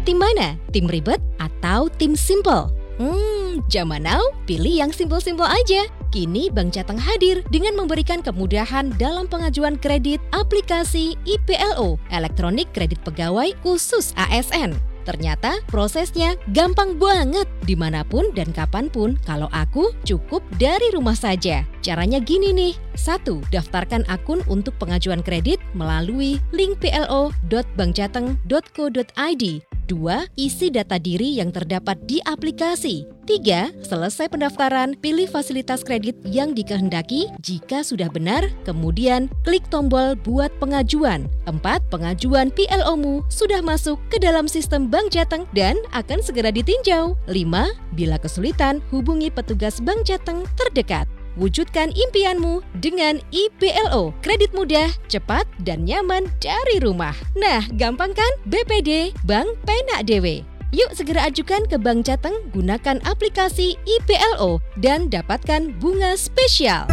tim mana? Tim ribet atau tim simple? Zaman now, pilih yang simpel-simpel aja. Kini Bank Jateng hadir dengan memberikan kemudahan dalam pengajuan kredit aplikasi IPLO, Elektronik Kredit Pegawai Khusus ASN. Ternyata prosesnya gampang banget, dimanapun dan kapanpun. Kalau aku cukup dari rumah saja. Caranya gini nih. 1. Daftarkan akun untuk pengajuan kredit melalui link plo.bankjateng.co.id. 2. Isi data diri yang terdapat di aplikasi. 3. Selesai pendaftaran, pilih fasilitas kredit yang dikehendaki. Jika sudah benar, kemudian klik tombol buat pengajuan. 4. Pengajuan PLO-mu sudah masuk ke dalam sistem Bank Jateng dan akan segera ditinjau. 5. Bila kesulitan, hubungi petugas Bank Jateng terdekat. Wujudkan impianmu dengan IPLO. Kredit mudah, cepat, dan nyaman dari rumah. Nah, gampang kan? BPD, Bank Penak Dewe. Yuk segera ajukan ke Bank Jateng, gunakan aplikasi IPLO, dan dapatkan bunga spesial.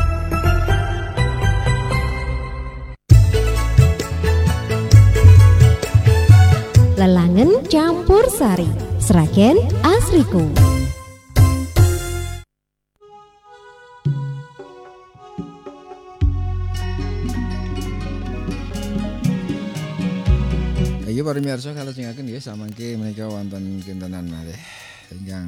Lelangen campur sari, Sragen Asriku. Iya para pemirsa kalau singaken nggih samangke menika wonten kintenan malih ingkang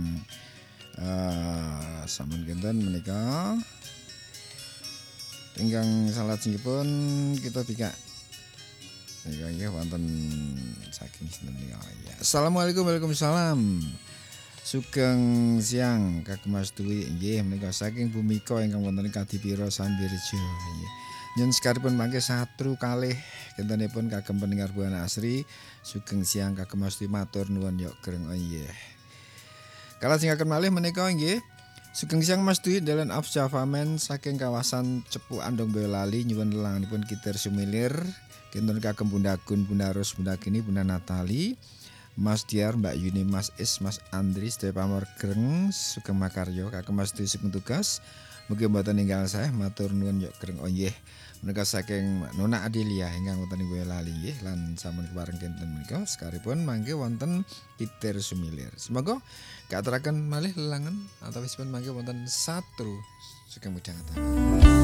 sampun kinten menika ingkang salajengipun kita bikak menika nggih wonten saking sinten menika ya. Assalamualaikum waalaikumsalam. Sugeng siang kagem Mas Dwi nggih menika saking Bumika ingkang wonten Kadipiro Sambirjo nggih. Nyen sekaripun mangke satru kalih kintenipun kagem pendengar Buana Asri. Sugeng siang kagem Mas Dwi matur nuwun yok greng nggih. Kala singaken malih menika nggih. Sugeng siang Mas Dwi dalan Afjafamen saking kawasan Cepu Andong Boyolali nyuwun lelanganipun Kitir Sumilir. Kinten kagem Bunda Gun, Bunda Ros, Bunda Kini, Bunda Natali, Mas Diar, Mbak Yuni, Mas Is, Mas Andri, sedaya pamor greng sugeng makarya kagem Mas Dwi sugeng tugas. Mugi mboten ninggal sae matur nuwun yok greng nggih. Menika saking Nona Adelia ingkang wonten ing Boyolali nggih lan sampun kepareng kinten menika sekaripun mangke wonten Kitir Sumilir. Semoga katuraken malih lelangan atawisipun mangke wonten satru sugeng midhangetaken.